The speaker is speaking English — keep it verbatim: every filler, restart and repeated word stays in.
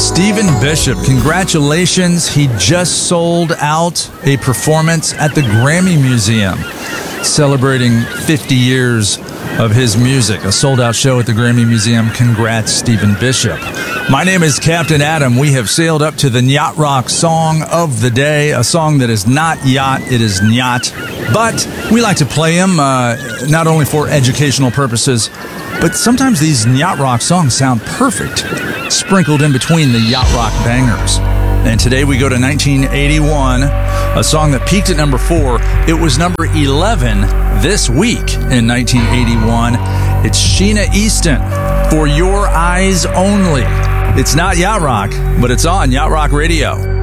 Stephen Bishop, congratulations. He just sold out a performance at the Grammy Museum, celebrating fifty years of his music. A sold-out show at the Grammy Museum. Congrats, Stephen Bishop. My name is Captain Adam. We have sailed up to the Yacht Rock Song of the Day, a song that is not yacht, it is nyat. But we like to play them, uh, not only for educational purposes, but sometimes these Yacht Rock songs sound perfect, sprinkled in between the Yacht Rock bangers. And today we go to nineteen eighty-one, a song that peaked at number four. It was number eleven this week in nineteen eighty-one. It's Sheena Easton, For Your Eyes Only. It's not Yacht Rock, but it's on Yacht Rock Radio.